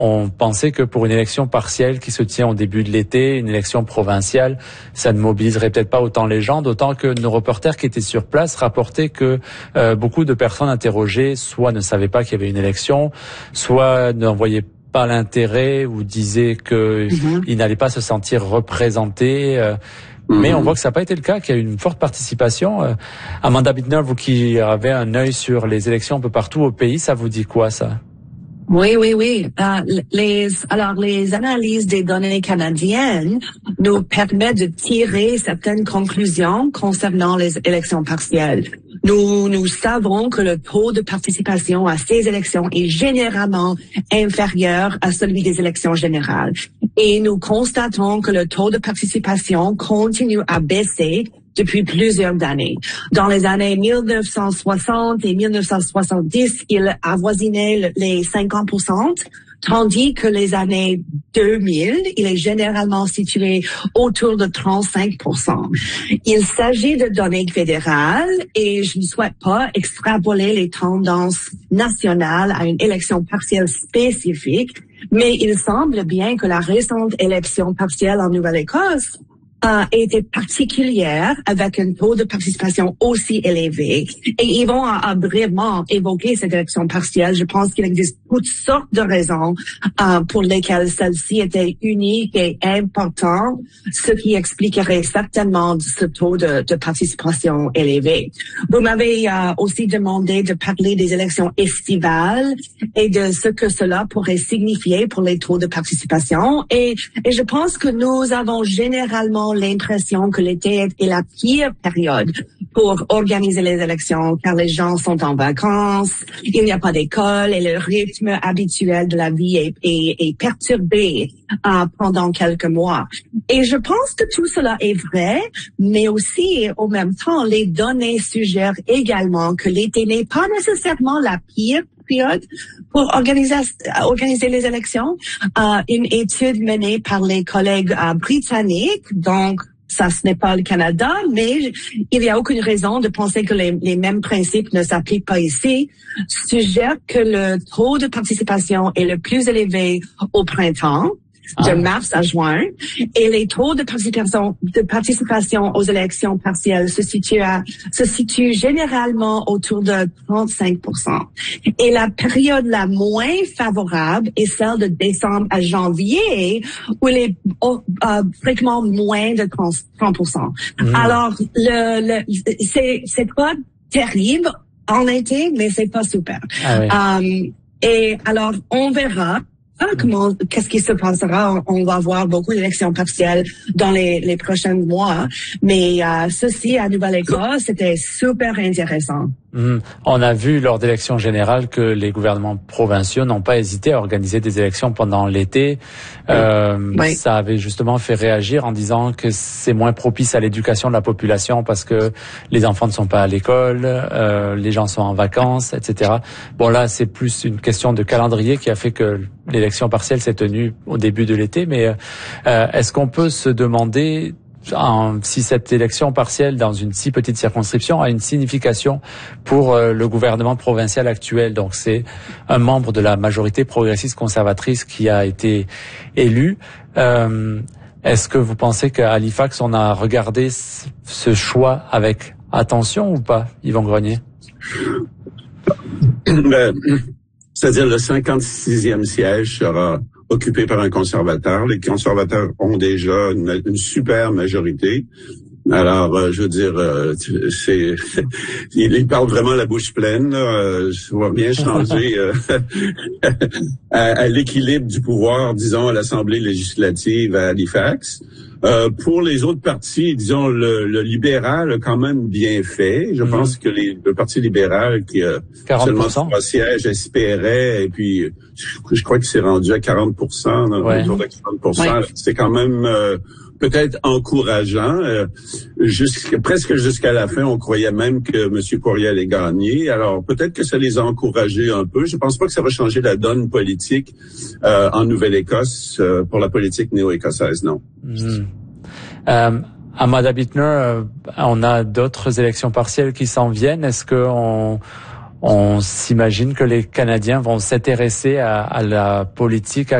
on pensait que pour une élection partielle qui se tient au début de l'été, une élection provinciale, ça ne mobiliserait peut-être pas autant les gens, d'autant que nos reporters qui étaient sur place rapportaient que beaucoup de personnes interrogées soit ne savaient pas qu'il y avait une élection, soit n'en voyaient pas l'intérêt ou disaient qu'ils n'allaient pas se sentir représentés. Mais on voit que ça n'a pas été le cas, qu'il y a eu une forte participation. Amanda Bittner, vous qui avez un œil sur les élections un peu partout au pays, ça vous dit quoi, ça? Oui. Les analyses des données canadiennes nous permettent de tirer certaines conclusions concernant les élections partielles. Nous savons que le taux de participation à ces élections est généralement inférieur à celui des élections générales. Et nous constatons que le taux de participation continue à baisser depuis plusieurs années. Dans les années 1960 et 1970, il avoisinait les 50%, tandis que les années 2000, il est généralement situé autour de 35%. Il s'agit de données fédérales et je ne souhaite pas extrapoler les tendances nationales à une élection partielle spécifique, mais il semble bien que la récente élection partielle en Nouvelle-Écosse était particulière avec un taux de participation aussi élevé. Et ils vont brièvement évoquer cette élection partielle. Je pense qu'il existe toutes sortes de raisons pour lesquelles celle-ci était unique et importante, ce qui expliquerait certainement ce taux de participation élevé. Vous m'avez aussi demandé de parler des élections estivales et de ce que cela pourrait signifier pour les taux de participation. Et je pense que nous avons généralement l'impression que l'été est la pire période pour organiser les élections, car les gens sont en vacances, il n'y a pas d'école et le rythme habituel de la vie est perturbé pendant quelques mois. Et je pense que tout cela est vrai, mais aussi, en même temps, les données suggèrent également que l'été n'est pas nécessairement la pire période pour organiser les élections. Une étude menée par les collègues britanniques, donc ça, ce n'est pas le Canada, mais il n'y a aucune raison de penser que les mêmes principes ne s'appliquent pas ici, suggère que le taux de participation est le plus élevé au printemps, de mars à juin, et les taux de participation aux élections partielles se situent généralement autour de 35%. Et la période la moins favorable est celle de décembre à janvier, où il est fréquemment moins de 30%. Alors, c'est pas terrible en été, mais c'est pas super. Et alors, on verra qu'est-ce qui se passera. On va avoir beaucoup d'élections partielles dans les prochains mois. Mais ceci, à Nouvelle-Écosse, c'était super intéressant. On a vu lors d'élections générales que les gouvernements provinciaux n'ont pas hésité à organiser des élections pendant l'été. Ça avait justement fait réagir en disant que c'est moins propice à l'éducation de la population parce que les enfants ne sont pas à l'école, les gens sont en vacances, etc. Bon, là, c'est plus une question de calendrier qui a fait que l'élection partielle s'est tenue au début de l'été. Mais est-ce qu'on peut se demander si cette élection partielle dans une si petite circonscription a une signification pour le gouvernement provincial actuel? Donc c'est un membre de la majorité progressiste conservatrice qui a été élu. Est-ce que vous pensez qu'à Halifax, on a regardé ce choix avec attention ou pas, Yvon Grenier? C'est-à-dire le 56e siège sera occupé par un conservateur. Les conservateurs ont déjà une super majorité. Alors, je veux dire, il parle vraiment la bouche pleine. Ça va bien changer à l'équilibre du pouvoir, disons, à l'Assemblée législative à Halifax. Pour les autres partis, disons, le libéral a quand même bien fait. Je pense que le Parti libéral qui a 40%. Seulement 3 sièges espérait, et puis je crois qu'il s'est rendu à 40%, autour de 40%. C'est quand même peut-être encourageant. Presque jusqu'à la fin, on croyait même que M. Poirier allait gagner. Alors peut-être que ça les a encouragés un peu. Je pense pas que ça va changer la donne politique en Nouvelle-Écosse pour la politique néo-écossaise, non. Amanda Bittner, on a d'autres élections partielles qui s'en viennent. Est-ce que on s'imagine que les Canadiens vont s'intéresser à la politique